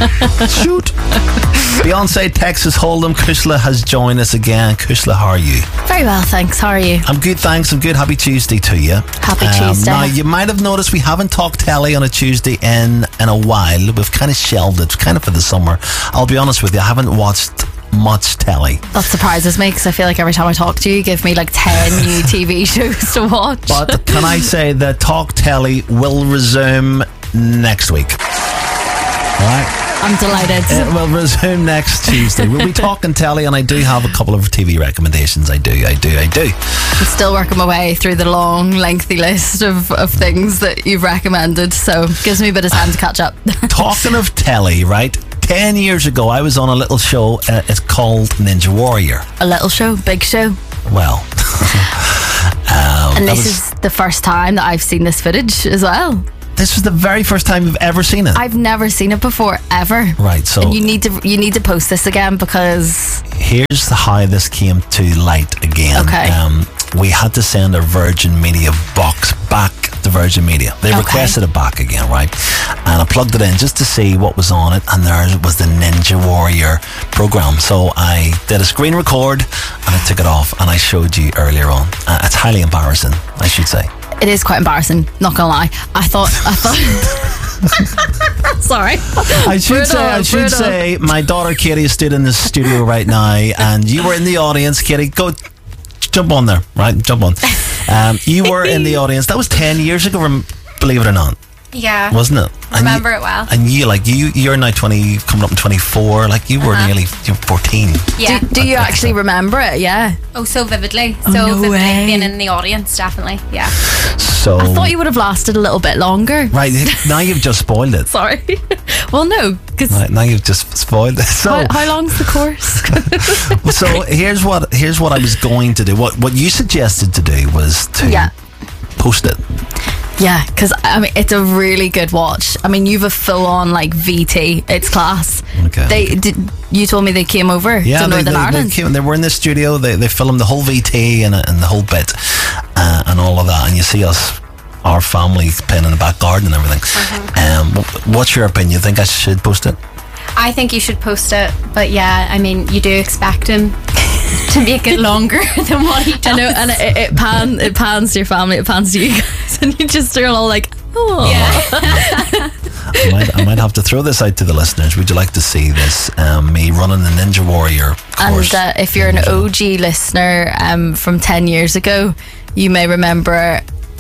Shoot. Beyonce, Texas Hold'em. Kushla has joined us again. Kushla, how are you? Very well, thanks. How are you? I'm good, thanks. I'm good. Happy Tuesday to you. Happy Tuesday. Now, you might have noticed we haven't talked telly on a Tuesday in a while. We've kind of shelved it, kind of for the summer. I'll be honest with you, I haven't watched much telly. That surprises me because I feel like every time I talk to you, you give me like 10 new TV shows to watch. But can I say that Talk Telly will resume next week? All right. I'm delighted. It will resume next Tuesday. We'll be talking telly, and I do have a couple of TV recommendations. I do. I'm still working my way through the long, lengthy list of things that you've recommended, so it gives me a bit of time to catch up. Talking of telly, right? 10 years ago, I was on a little show. It's called Ninja Warrior. A little show, big show. Well. And this is the first time that I've seen this footage as well. This was the very first time you've ever seen it. I've never seen it before, ever. Right, so and you need to post this again because here's how this came to light again. Okay. We had to send our Virgin Media box back to Virgin Media. They requested it back again, right? And I plugged it in just to see what was on it, and there was the Ninja Warrior program. So I did a screen record and I took it off and I showed you earlier on. It's highly embarrassing, I should say. it is quite embarrassing, not gonna lie. I thought sorry. I should say my daughter Katie stood in the studio right now, and you were in the audience. Katie, go jump on there, right? Jump on. You were in the audience. That was 10 years ago, believe it or not. Yeah. Wasn't it? Remember it well. And you're now 20, coming up in 24. Like you were nearly 14. Yeah. Do you actually remember it? Yeah. Oh, so vividly. no Vividly way. being in the audience, definitely. Yeah. So I thought you would have lasted a little bit longer. right now you've just spoiled it. Sorry. Well, no, because Right, now you've just spoiled it. So how long's the course? so here's what I was going to do. What you suggested to do was to post it. Yeah, because I mean it's a really good watch. I mean you've a full on like VT. It's class. Okay. You told me they came over to Northern Ireland. They were in the studio. They filmed the whole VT and the whole bit and all of that. And you see us, our family playing in the back garden and everything. What's your opinion? You think I should post it? I think you should post it, but yeah, I mean, you do expect him to make it longer than what he does. I know, and it pans to your family, it pans to you guys, and you just are all like, oh. Yeah. I might have to throw this out to the listeners. Would you like to see this? Me running the Ninja Warrior course. And if you're an OG listener from 10 years ago, you may remember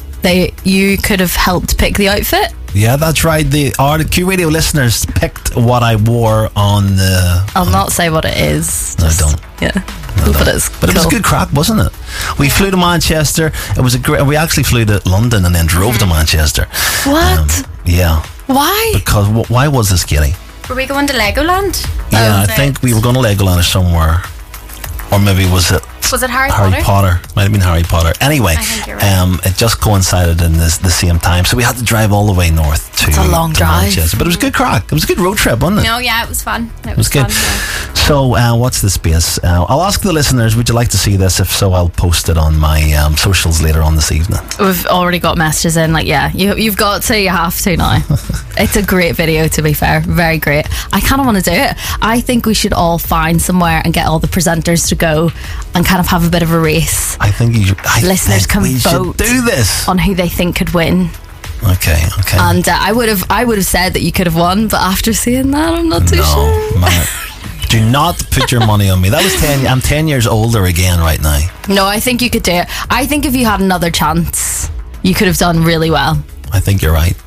you could have helped pick the outfit. Yeah, that's right. Our Q Radio listeners picked what I wore on the... I'll not say what it is. No, don't. Yeah. No, But it was good crack, wasn't it? We flew to Manchester. It was we actually flew to London and then drove to Manchester. What? Yeah. Why? Because why was this, Katie? Were we going to Legoland? Yeah, I think we were going to Legoland or somewhere. Or maybe was it Harry Potter? Might have been Harry Potter. Anyway, I think you're right. it just coincided in the same time. So we had to drive all the way north to... It's a long drive. Manchester. But it was good crack. It was a good road trip, wasn't it? No, yeah, it was fun. It was good. Fun, yeah. So, what's the space? I'll ask the listeners, would you like to see this? If so, I'll post it on my socials later on this evening. We've already got messages in, like, yeah, you've got to, you have to now. It's a great video, to be fair. Very great. I kind of want to do it. I think we should all find somewhere and get all the presenters to go and kind of have a bit of a race. I think listeners can we vote should do this on who they think could win. Okay. And I would have said that you could have won, but after seeing that, I'm not too sure. Man, do not put your money on me. That was 10. I'm 10 years older again right now. No, I think you could do it. I think if you had another chance, you could have done really well. I think you're right.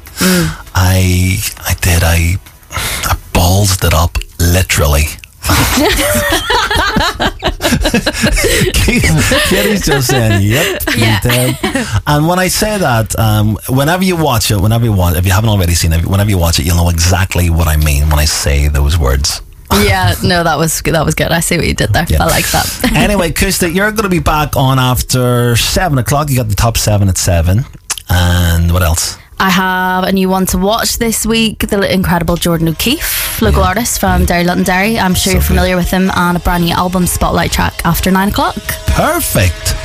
I did. I ballsed it up, literally. Katie's just saying, yep, you did. And when I say that, whenever you watch it, if you haven't already seen it, whenever you watch it, you'll know exactly what I mean when I say those words. Yeah, no, that was good. I see what you did there. Yeah. I like that. Anyway, Kushla, you're going to be back on after 7 o'clock. You got the top 7 at 7. And what else? I have a new one to watch this week, the incredible Jordan O'Keefe, local artist from Derry Londonderry. I'm sure you're familiar with him, and a brand new album, Spotlight track, after 9 o'clock. Perfect.